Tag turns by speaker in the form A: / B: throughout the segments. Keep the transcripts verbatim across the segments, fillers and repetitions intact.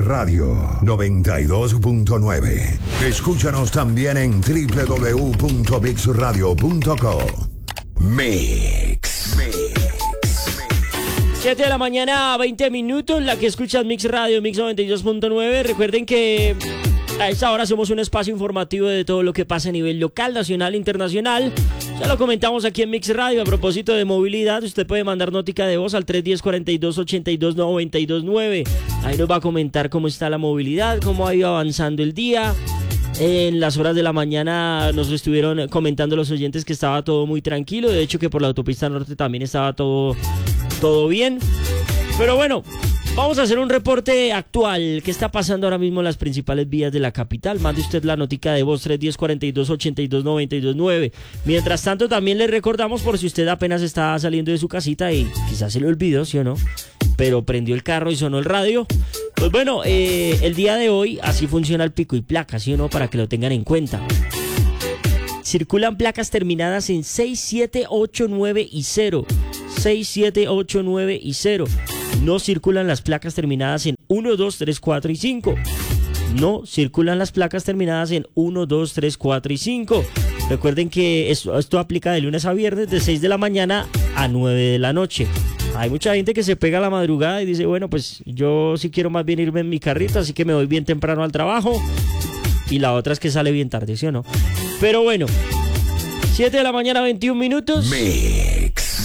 A: Radio noventa y dos punto nueve. Escúchanos también en doble u doble u doble u punto mix radio punto co. Mix.
B: siete de la mañana, veinte minutos, la que escuchas Mix Radio, Mix noventa y dos punto nueve. Recuerden que a esta hora somos un espacio informativo de todo lo que pasa a nivel local, nacional e internacional. Ya lo comentamos aquí en Mix Radio. A propósito de movilidad, usted puede mandar notica de voz al tres uno cero, cuatro dos, ocho dos, nueve dos nueve. Ahí nos va a comentar cómo está la movilidad, cómo ha ido avanzando el día. En las horas de la mañana nos estuvieron comentando los oyentes que estaba todo muy tranquilo. De hecho, que por la autopista norte también estaba todo, todo bien. Pero bueno, vamos a hacer un reporte actual. ¿Qué está pasando ahora mismo en las principales vías de la capital? Mande usted la notica de voz tres uno cero, cuatro dos, ocho dos, nueve dos nueve. Mientras tanto, también le recordamos, por si usted apenas está saliendo de su casita y quizás se le olvidó, ¿sí o no? Pero prendió el carro y sonó el radio. Pues bueno, eh, el día de hoy así funciona el pico y placa, ¿sí o no? Para que lo tengan en cuenta. Circulan placas terminadas en seis, siete, ocho, nueve y cero. seis, siete, ocho, nueve y cero. No circulan las placas terminadas en uno, dos, tres, cuatro y cinco. No circulan las placas terminadas en uno, dos, tres, cuatro y cinco. Recuerden que esto, esto aplica de lunes a viernes de seis de la mañana a nueve de la noche. Hay mucha gente que se pega a la madrugada y dice, bueno, pues yo sí quiero más bien irme en mi carrito, así que me voy bien temprano al trabajo. Y la otra es que sale bien tarde, ¿sí o no? Pero bueno, siete de la mañana, veintiún minutos.
A: Mix,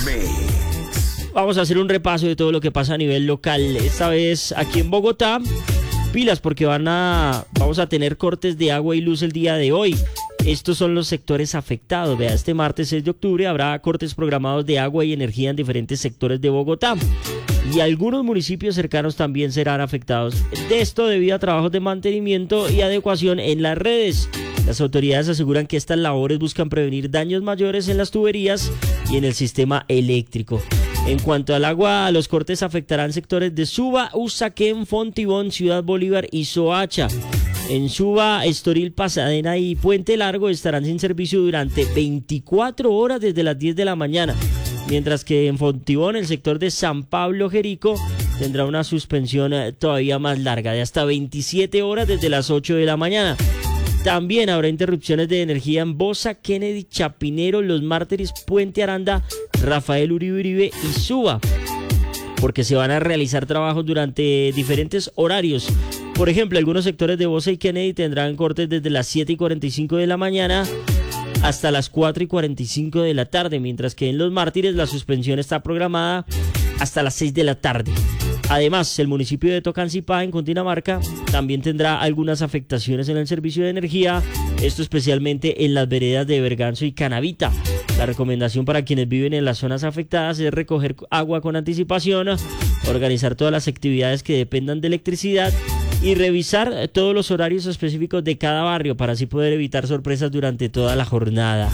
A: mix.
B: Vamos a hacer un repaso de todo lo que pasa a nivel local. Esta vez aquí en Bogotá, pilas porque van a, vamos a tener cortes de agua y luz el día de hoy. Estos son los sectores afectados. Vea, este martes seis de octubre habrá cortes programados de agua y energía en diferentes sectores de Bogotá. Y algunos municipios cercanos también serán afectados. De esto debido a trabajos de mantenimiento y adecuación en las redes. Las autoridades aseguran que estas labores buscan prevenir daños mayores en las tuberías y en el sistema eléctrico. En cuanto al agua, los cortes afectarán sectores de Suba, Usaquén, Fontibón, Ciudad Bolívar y Soacha. En Suba, Estoril, Pasadena y Puente Largo estarán sin servicio durante veinticuatro horas desde las diez de la mañana. Mientras que en Fontibón, el sector de San Pablo, Jerico, tendrá una suspensión todavía más larga, de hasta veintisiete horas desde las ocho de la mañana. También habrá interrupciones de energía en Bosa, Kennedy, Chapinero, Los Mártires, Puente Aranda, Rafael Uribe Uribe y Suba, porque se van a realizar trabajos durante diferentes horarios. Por ejemplo, algunos sectores de Bosa y Kennedy tendrán cortes desde las siete y cuarenta y cinco de la mañana hasta las cuatro y cuarenta y cinco de la tarde, mientras que en Los Mártires la suspensión está programada hasta las seis de la tarde. Además, el municipio de Tocancipá, en Cundinamarca, también tendrá algunas afectaciones en el servicio de energía, esto especialmente en las veredas de Berganzo y Canavita. La recomendación para quienes viven en las zonas afectadas es recoger agua con anticipación, organizar todas las actividades que dependan de electricidad y revisar todos los horarios específicos de cada barrio para así poder evitar sorpresas durante toda la jornada.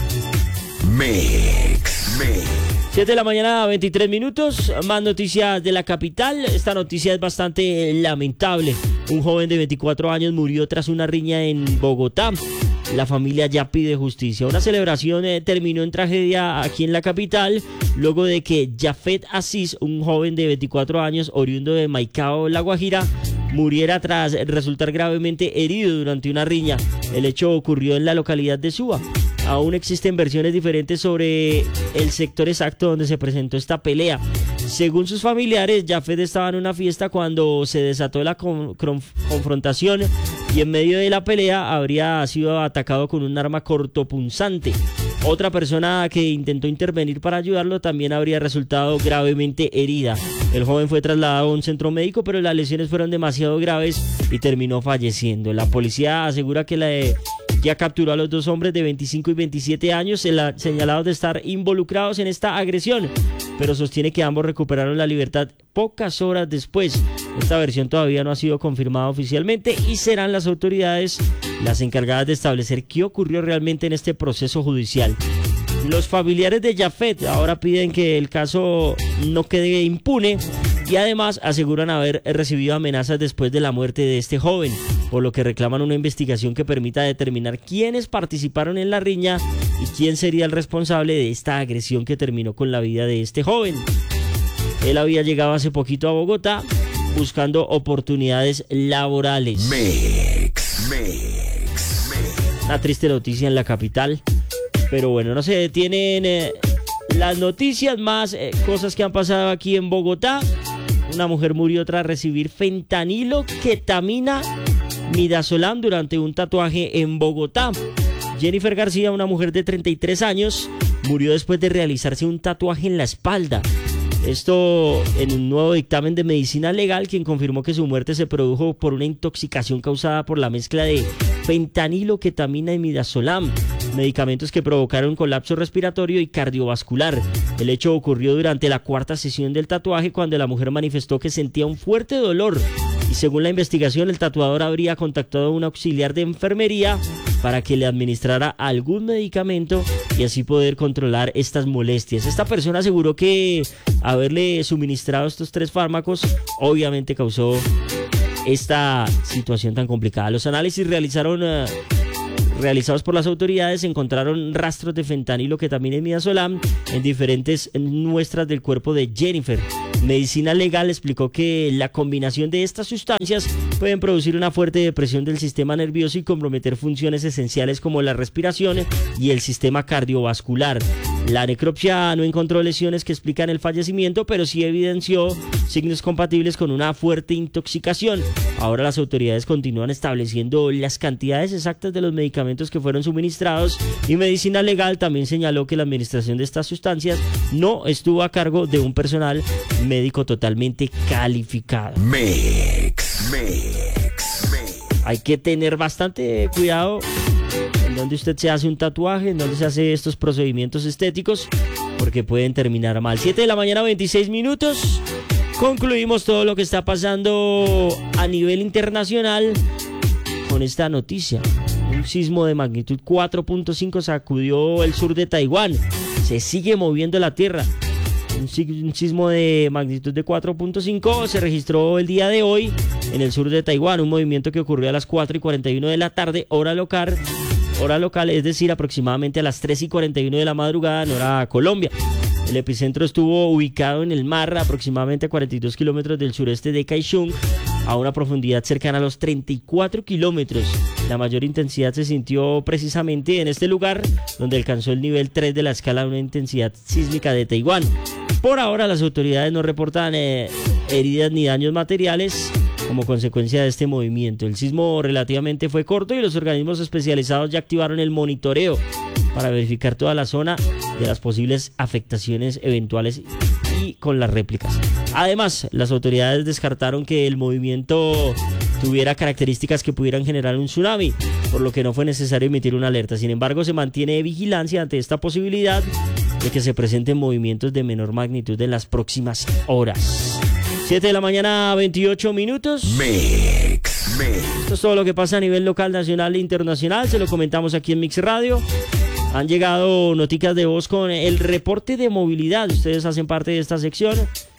A: Mix, mix.
B: siete de la mañana, veintitrés minutos. Más noticias de la capital. Esta noticia es bastante lamentable. Un joven de veinticuatro años murió tras una riña en Bogotá. La familia ya pide justicia. Una celebración eh, terminó en tragedia aquí en la capital, luego de que Jafet Asís, un joven de veinticuatro años, oriundo de Maicao, La Guajira, muriera tras resultar gravemente herido durante una riña. El hecho ocurrió en la localidad de Suba. Aún existen versiones diferentes sobre el sector exacto donde se presentó esta pelea. Según sus familiares, Jafet estaba en una fiesta cuando se desató la con- con- confrontación y en medio de la pelea habría sido atacado con un arma cortopunzante. Otra persona que intentó intervenir para ayudarlo también habría resultado gravemente herida. El joven fue trasladado a un centro médico, pero las lesiones fueron demasiado graves y terminó falleciendo. La policía asegura que la de ya capturó a los dos hombres de veinticinco y veintisiete años señalados de estar involucrados en esta agresión, pero sostiene que ambos recuperaron la libertad pocas horas después. Esta versión todavía no ha sido confirmada oficialmente y serán las autoridades las encargadas de establecer qué ocurrió realmente en este proceso judicial. Los familiares de Jafet ahora piden que el caso no quede impune y además aseguran haber recibido amenazas después de la muerte de este joven, por lo que reclaman una investigación que permita determinar quiénes participaron en la riña y quién sería el responsable de esta agresión que terminó con la vida de este joven. Él había llegado hace poquito a Bogotá buscando oportunidades laborales.
A: Mix, mix, mix.
B: Una triste noticia en la capital, pero bueno, no se detienen eh, las noticias, más eh, cosas que han pasado aquí en Bogotá. Una mujer murió tras recibir fentanilo, ketamina, midazolam durante un tatuaje en Bogotá. Jennifer García, una mujer de treinta y tres años, murió después de realizarse un tatuaje en la espalda. Esto en un nuevo dictamen de medicina legal, quien confirmó que su muerte se produjo por una intoxicación causada por la mezcla de fentanilo, ketamina y midazolam, medicamentos que provocaron colapso respiratorio y cardiovascular. El hecho ocurrió durante la cuarta sesión del tatuaje, cuando la mujer manifestó que sentía un fuerte dolor y, según la investigación, el tatuador habría contactado a un auxiliar de enfermería para que le administrara algún medicamento y así poder controlar estas molestias. Esta persona aseguró que haberle suministrado estos tres fármacos obviamente causó esta situación tan complicada. Los análisis realizaron, uh, realizados por las autoridades encontraron rastros de fentanilo, ketamina y midazolam en diferentes muestras del cuerpo de Jennifer. Medicina Legal explicó que la combinación de estas sustancias pueden producir una fuerte depresión del sistema nervioso y comprometer funciones esenciales como la respiración y el sistema cardiovascular. La necropsia no encontró lesiones que explican el fallecimiento, pero sí evidenció signos compatibles con una fuerte intoxicación. Ahora las autoridades continúan estableciendo las cantidades exactas de los medicamentos que fueron suministrados, y Medicina Legal también señaló que la administración de estas sustancias no estuvo a cargo de un personal médico totalmente calificado.
A: Mix, mix, mix.
B: Hay que tener bastante cuidado en donde usted se hace un tatuaje, en donde se hace estos procedimientos estéticos, porque pueden terminar mal. siete de la mañana, veintiséis minutos. Concluimos todo lo que está pasando a nivel internacional con esta noticia. Un sismo de magnitud cuatro punto cinco sacudió el sur de Taiwán. Se sigue moviendo la tierra. Un sismo de magnitud de cuatro punto cinco se registró el día de hoy en el sur de Taiwán, un movimiento que ocurrió a las cuatro y cuarenta y uno de la tarde, hora local, hora local, es decir, aproximadamente a las tres y cuarenta y uno de la madrugada en hora Colombia. El epicentro estuvo ubicado en el mar, aproximadamente a cuarenta y dos kilómetros del sureste de Kaohsiung, a una profundidad cercana a los treinta y cuatro kilómetros. La mayor intensidad se sintió precisamente en este lugar, donde alcanzó el nivel tres de la escala de una intensidad sísmica de Taiwán. Por ahora las autoridades no reportan eh, heridas ni daños materiales como consecuencia de este movimiento. El sismo relativamente fue corto y los organismos especializados ya activaron el monitoreo para verificar toda la zona de las posibles afectaciones eventuales y con las réplicas. Además, las autoridades descartaron que el movimiento tuviera características que pudieran generar un tsunami, por lo que no fue necesario emitir una alerta. Sin embargo, se mantiene vigilancia ante esta posibilidad de que se presenten movimientos de menor magnitud en las próximas horas. siete de la mañana, veintiocho minutos.
A: Mix, mix.
B: Esto es todo lo que pasa a nivel local, nacional e internacional. Se lo comentamos aquí en Mix Radio. Han llegado noticas de voz con el reporte de movilidad. Ustedes hacen parte de esta sección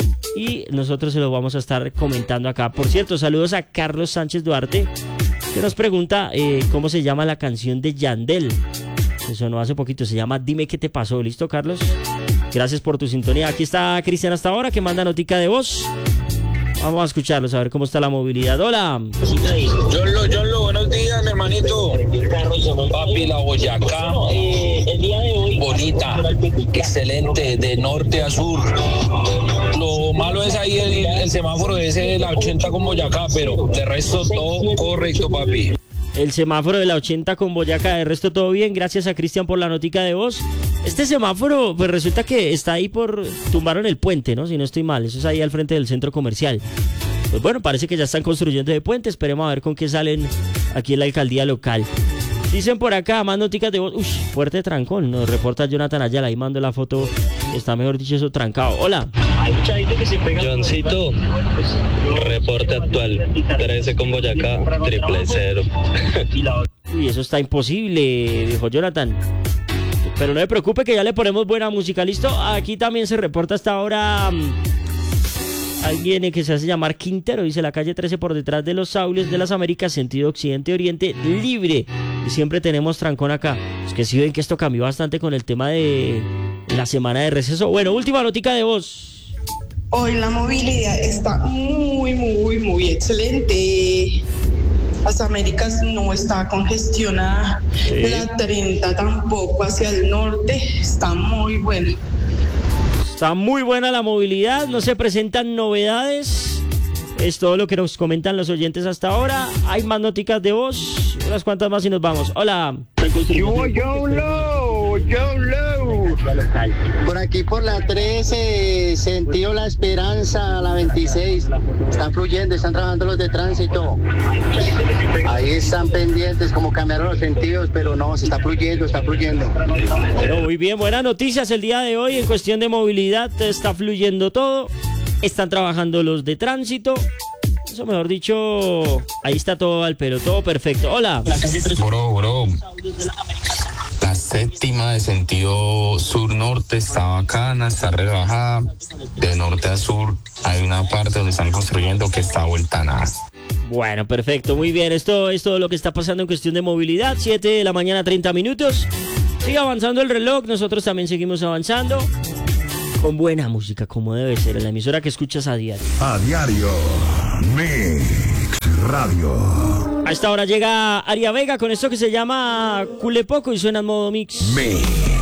B: y nosotros se lo vamos a estar comentando acá. Por cierto, saludos a Carlos Sánchez Duarte, que nos pregunta eh, cómo se llama la canción de Yandel. Que sonó hace poquito, se llama Dime qué te pasó. ¿Listo, Carlos? Gracias por tu sintonía. Aquí está Cristian hasta ahora, que manda notica de voz. Vamos a escucharlos, a ver cómo está la movilidad. Hola.
C: Yonlo, Yonlo, buenos días, mi hermanito. Papi, la Boyacá, bonita, excelente, de norte a sur. Lo malo es ahí el, el semáforo ese de la ochenta con Boyacá, pero de resto todo correcto, papi.
B: El semáforo de la ochenta con Boyacá, de resto todo bien. Gracias a Cristian por la notica de voz. Este semáforo, pues resulta que está ahí por... tumbaron el puente, ¿no? Si no estoy mal, eso es ahí al frente del centro comercial. Pues bueno, parece que ya están construyendo el puente. Esperemos a ver con qué salen aquí en la alcaldía local. Dicen por acá, más noticas de voz. Uy, fuerte trancón. Nos reporta Jonathan Ayala, ahí mando la foto. Está, mejor dicho, eso trancado. Hola.
D: Johncito, reporte actual, trece con Boyacá, triple cero.
B: Uy, eso está imposible, dijo Jonathan. Pero no se preocupe que ya le ponemos buena música, ¿listo? Aquí también se reporta hasta ahora um, alguien que se hace llamar Quintero. Dice: la calle trece por detrás de los Saulios de las Américas, sentido occidente-oriente, libre. Y siempre tenemos trancón acá. Es que sí ven que esto cambió bastante con el tema de la semana de receso. Bueno, última notica de voz.
E: Hoy la movilidad está muy, muy, muy excelente. Las Américas no está congestionada, sí. La treinta tampoco hacia el norte, está muy buena.
B: Está muy buena la movilidad, no se presentan novedades. Es todo lo que nos comentan los oyentes hasta ahora. Hay más noticas de voz, unas cuantas más y nos vamos. Hola.
F: Yo, yo, low, yo, low. Por aquí por la trece, sentido La Esperanza, la veintiséis. Están fluyendo, están trabajando los de tránsito. Ahí están pendientes, como cambiaron los sentidos, pero no, se está fluyendo, está fluyendo.
B: Pero muy bien, buenas noticias el día de hoy en cuestión de movilidad. Está fluyendo todo. Están trabajando los de tránsito. Eso, mejor dicho, ahí está todo al pelo, todo perfecto. Hola.
G: Bro, bro. La séptima de sentido sur-norte está bacana, está rebajada. De norte a sur hay una parte donde están construyendo que está vuelta a nada.
B: Bueno, perfecto, muy bien. Esto es todo lo que está pasando en cuestión de movilidad. siete de la mañana, treinta minutos. Sigue avanzando el reloj, nosotros también seguimos avanzando. Con buena música, como debe ser, en la emisora que escuchas a diario.
A: A diario, Mix Radio.
B: A esta hora llega Aria Vega con esto que se llama Culepoco y suena en modo mix.
A: Mix.